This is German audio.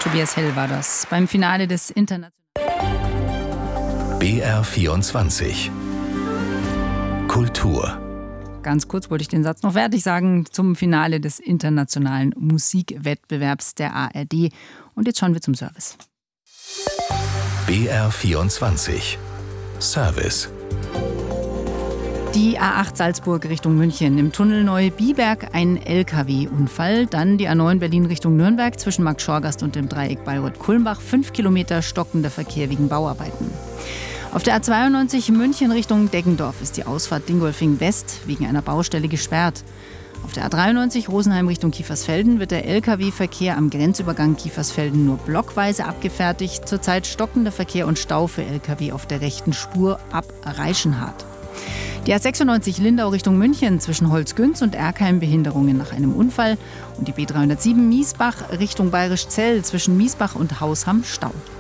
Tobias Hell war das beim Finale des BR24 Kultur. Ganz kurz wollte ich den Satz noch fertig sagen, zum Finale des internationalen Musikwettbewerbs der ARD. Und jetzt schauen wir zum Service. BR24 Service. Die A8 Salzburg Richtung München, im Tunnel Neu-Biberg ein LKW-Unfall. Dann die A9 Berlin Richtung Nürnberg zwischen Markt Schorgast und dem Dreieck Bayreuth-Kulmbach. 5 Kilometer stockender Verkehr wegen Bauarbeiten. Auf der A92 München Richtung Deggendorf ist die Ausfahrt Dingolfing West wegen einer Baustelle gesperrt. Auf der A93 Rosenheim Richtung Kiefersfelden wird der Lkw-Verkehr am Grenzübergang Kiefersfelden nur blockweise abgefertigt. Zurzeit stockender Verkehr und Stau für Lkw auf der rechten Spur ab Reichenhard. Die A96 Lindau Richtung München zwischen Holzgünz und Erkheim Behinderungen nach einem Unfall. Und die B307 Miesbach Richtung Bayerisch Zell zwischen Miesbach und Hausham Stau.